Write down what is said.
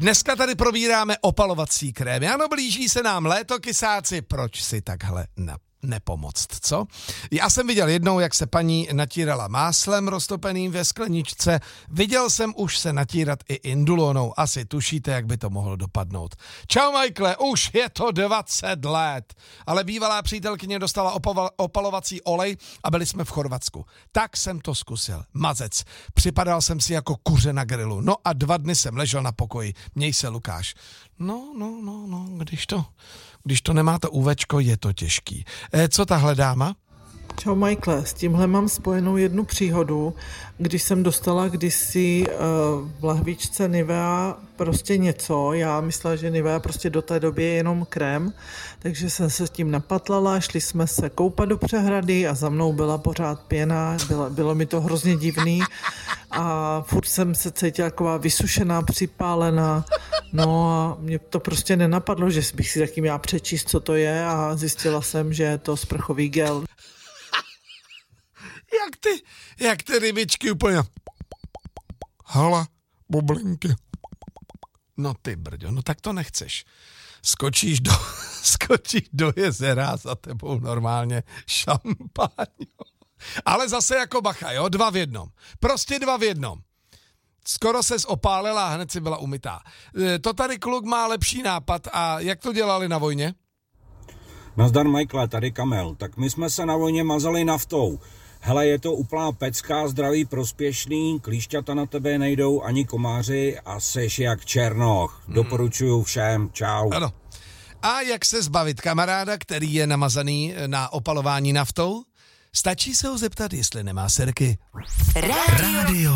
Dneska tady probíráme opalovací krémy. Ano, blíží se nám léto, kysáci, proč si takhle nepomoct, co? Já jsem viděl jednou, jak se paní natírala máslem roztopeným ve skleničce. Viděl jsem už se natírat i indulonou. Asi tušíte, jak by to mohlo dopadnout. Čau, Michaele, už je to 20 let. Ale bývalá přítelkyně dostala opalovací olej a byli jsme v Chorvatsku. Tak jsem to zkusil. Mazec. Připadal jsem si jako kuře na grilu. No a 2 dny jsem ležel na pokoji. Měj se, Lukáš. No, když to nemá to UVčko, je to těžký. Co tahle dáma? Čau, Michaele, s tímhle mám spojenou jednu příhodu, když jsem dostala kdysi v lahvičce Nivea prostě něco. Já myslela, že Nivea prostě do té doby je jenom krém, takže jsem se s tím napatlala, šli jsme se koupat do přehrady a za mnou byla pořád pěna, bylo mi to hrozně divný a furt jsem se cítila taková vysušená, připálená. No a mě to prostě nenapadlo, že bych si taky měla přečíst, co to je, a zjistila jsem, že je to sprchový gel. Jak ty rybičky úplně. Hala, bublinky. No ty brďo, no tak to nechceš. Skočíš do jezera, za tebou normálně šampaň. Ale zase jako bacha, jo, 2 v 1. Prostě 2 v 1. Skoro ses opálila a hned si byla umytá. To tady kluk má lepší nápad. A jak to dělali na vojně? Nazdar, Michaele, tady Kamel. Tak my jsme se na vojně mazali naftou. Hele, je to úplná pecka, zdraví prospěšný, klíšťata na tebe nejdou ani komáři a seš jak černoch. Doporučuju všem, čau. Ano. A jak se zbavit kamaráda, který je namazaný na opalování naftou? Stačí se ho zeptat, jestli nemá serky. Rádio